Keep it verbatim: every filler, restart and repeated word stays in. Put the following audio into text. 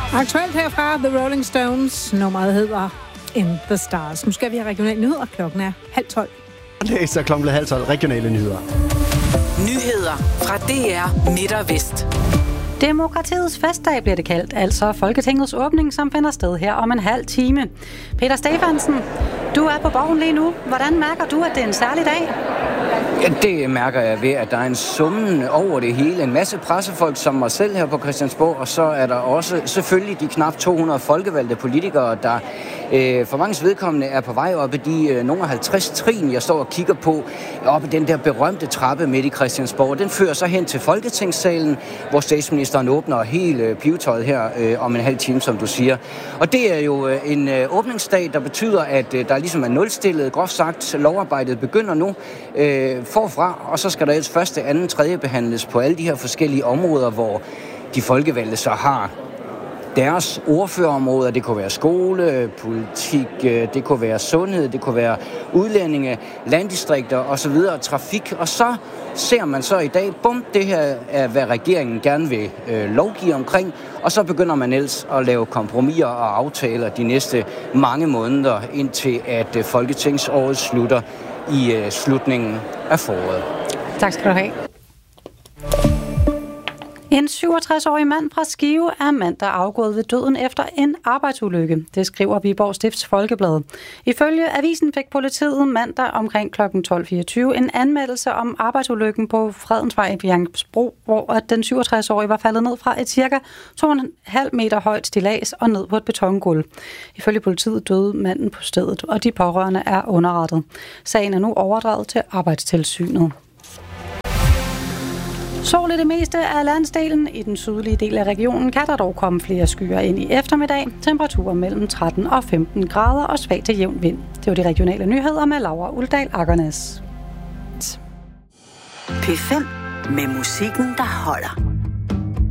Aktuelt herfra The Rolling Stones. Nummeret hedder In the Stars. Nu skal vi have regionale nyheder. Klokken er halv tolv. Det er så klokken halv tolv. Regionale nyheder. Nyheder fra D R Midt og Vest. Demokratiets festdag bliver det kaldt, altså Folketingets åbning, som finder sted her om en halv time. Peter Stefansen, du er på Borgen lige nu. Hvordan mærker du, at det er en særlig dag? Ja, det mærker jeg ved, at der er en summen over det hele. En masse pressefolk som mig selv her på Christiansborg, og så er der også selvfølgelig de knap to hundrede folkevalgte politikere, der øh, for manges vedkommende er på vej op i de øh, nogle halvtreds trin, jeg står og kigger på, op i den der berømte trappe midt i Christiansborg. Den fører så hen til Folketingssalen, hvor statsministeren åbner hele øh, pivetøjet her øh, om en halv time, som du siger. Og det er jo øh, en øh, åbningsdag, der betyder, at øh, der ligesom er nulstillet, groft sagt. Lovarbejdet begynder nu øh, forfra, og så skal der ellers første, anden, tredje behandles på alle de her forskellige områder, hvor de folkevalgte så har deres ordførerområder. Det kunne være skole, politik, det kunne være sundhed, det kunne være udlændinge, landdistrikter osv., trafik. Og så ser man så i dag, bum, det her er, hvad regeringen gerne vil øh, lovgive omkring, og så begynder man ellers at lave kompromiser og aftaler de næste mange måneder, indtil at øh, folketingsåret slutter i øh, slutningen af foråret. Tak skal du have. En syvogtres-årig mand fra Skive er mandag afgået ved døden efter en arbejdsulykke. Det skriver Viborg Stifts Folkeblad. Ifølge avisen fik politiet mandag omkring klokken tolv fireogtyve en anmeldelse om arbejdsulykken på Fredensvej i Bjergbro, hvor den syvogtres-årige var faldet ned fra et cirka to komma fem meter højt stillads og ned på et betongulv. Ifølge politiet døde manden på stedet, og de pårørende er underrettet. Sagen er nu overdraget til Arbejdstilsynet. Sol i det meste af landsdelen. I den sydlige del af regionen kan der dog komme flere skyer ind i eftermiddag. Temperaturer mellem tretten og femten grader og svag til jævn vind. Det var de regionale nyheder med Laura Uldal Akernes. P fem med musikken, der holder.